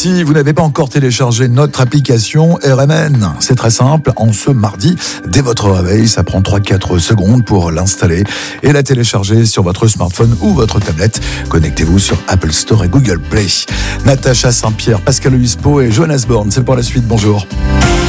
Si vous n'avez pas encore téléchargé notre application RMN, c'est très simple. En ce mardi, dès votre réveil, ça prend 3-4 secondes pour l'installer et la télécharger sur votre smartphone ou votre tablette. Connectez-vous sur Apple Store et Google Play. Natacha Saint-Pierre, Pascal Obispo et Jonas Born, c'est pour la suite. Bonjour.